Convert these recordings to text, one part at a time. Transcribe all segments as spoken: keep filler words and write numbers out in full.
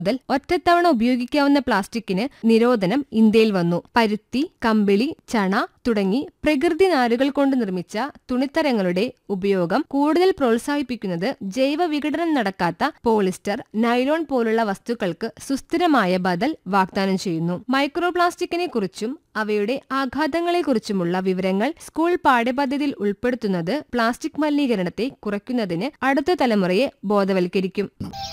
മുതൽ ഒറ്റത്തവണ ഉപയോഗിക്കാവുന്ന പ്ലാസ്റ്റിക്കിന് നിരോധനം ഇന്ത്യയിൽ വന്നു. പരുത്തി, കമ്പിളി, ചണ തുടങ്ങി പ്രകൃതി നാരുകൾ കൊണ്ട് നിർമ്മിച്ച തുണിത്തരങ്ങളുടെ ഉപയോഗം കൂടുതൽ പ്രോത്സാഹിപ്പിക്കുന്നത് ജൈവ വിഘടനം നടക്കാത്ത പോളിസ്റ്റർ, നൈലോൺ പോലുള്ള വസ്തുക്കൾക്ക് സുസ്ഥിരമായ ബദൽ വാഗ്ദാനം ചെയ്യുന്നു. മൈക്രോ പ്ലാസ്റ്റിക്കിനെ കുറിച്ചും അവയുടെ ആഘാതങ്ങളെക്കുറിച്ചുമുള്ള വിവരങ്ങൾ സ്കൂൾ പാഠ്യപദ്ധതിയിൽ ഉൾപ്പെടുത്തുന്നത് പ്ലാസ്റ്റിക് മലിനീകരണത്തെ കുറയ്ക്കുന്നതിന് അടുത്ത തലമുറയെ ബോധവൽക്കരിക്കും.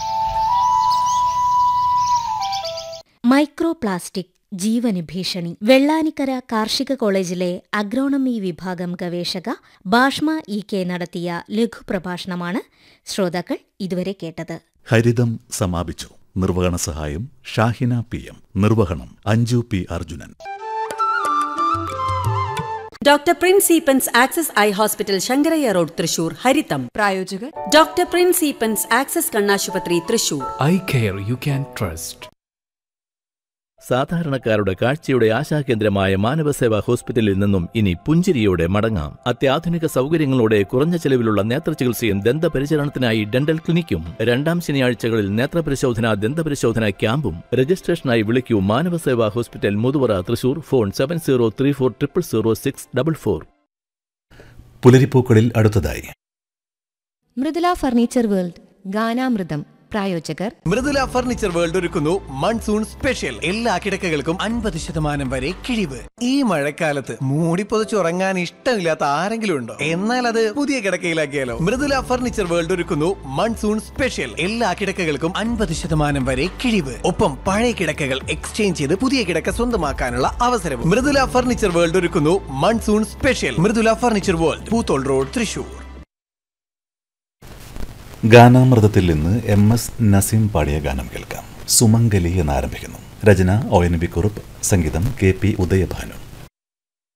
മൈക്രോ പ്ലാസ്റ്റിക് ജീവന് ഭീഷണി. വെള്ളാനിക്കര കാർഷിക കോളേജിലെ അഗ്രോണമി വിഭാഗം ഗവേഷക ഭാഷ്മ ഇ കെ നടത്തിയ ലഘുപ്രഭാഷണമാണ് ശ്രോതാക്കൾ ഇതുവരെ കേട്ടത്. ഹരിതം സമാപിച്ചു. നിർവഹണ സഹായം ഷാഹിന പി എം. നിർവഹണം Anju P Arjunan. Doctor Prince Eappen's access eye hospital Sankaraiah road Thrissur. ഹരിതം പ്രായോജകർ ഡോക്ടർ പ്രിൻസ് ഈപ്പൻസ് ആക്സസ് കണ്ണാശുപത്രി Thrissur. Eye care you can trust. സാധാരണക്കാരുടെ കാഴ്ചയുടെ ആശാകേന്ദ്രമായ മാനവസേവാ ഹോസ്പിറ്റലിൽ നിന്നും ഇനി പുഞ്ചിരിയോടെ മടങ്ങാം. അത്യാധുനിക സൗകര്യങ്ങളോടെ കുറഞ്ഞ ചെലവിലുള്ള നേത്രചികിത്സയും ദന്തപരിചരണത്തിനായി ഡെന്റൽ ക്ലിനിക്കും. രണ്ടാം ശനിയാഴ്ചകളിൽ നേത്രപരിശോധന, ദന്തപരിശോധന ക്യാമ്പും. രജിസ്ട്രേഷനായി വിളിക്കൂ Manavaseva hospital Muthuvara Thrissur. Phone seven zero three four triple zero six double four. പുലരിപ്പൂക്കളിൽ അടുത്തതായി മൃദുല ഫർണിച്ചർ വേൾഡ് ഗാനാമൃതം. പ്രായോജകർ മൃദുല ഫർണിച്ചർ വേൾഡ് ഒരുക്കുന്നു മൺസൂൺ സ്പെഷ്യൽ. എല്ലാ കിടക്കകൾക്കും അൻപത് ശതമാനം വരെ കിഴിവ്. ഈ മഴക്കാലത്ത് മൂടിപ്പൊതിച്ചുറങ്ങാൻ ഇഷ്ടമില്ലാത്ത ആരെങ്കിലും ഉണ്ടോ? എന്നാൽ അത് പുതിയ കിടക്കയിലാക്കിയാലോ? മൃദുല ഫർണിച്ചർ വേൾഡ് ഒരുക്കുന്നു മൺസൂൺ സ്പെഷ്യൽ. എല്ലാ കിടക്കകൾക്കും അൻപത് ശതമാനം വരെ കിഴിവ്. ഒപ്പം പഴയ കിടക്കകൾ എക്സ്ചേഞ്ച് ചെയ്ത് പുതിയ കിടക്ക സ്വന്തമാക്കാനുള്ള അവസരവും. മൃദുല ഫർണിച്ചർ വേൾഡ് ഒരുക്കുന്നു monsoon special. Mridula furniture world, Poothole road, Thrissur. ഗാനാമൃതത്തിൽ നിന്ന് എം എസ് നസീം പാടിയ ഗാനം കേൾക്കാം. സുമംഗലി എന്നാരംഭിക്കുന്നു. രചന ഒ എൻ വി കുറുപ്പ്, സംഗീതം കെ പി ഉദയഭാനു.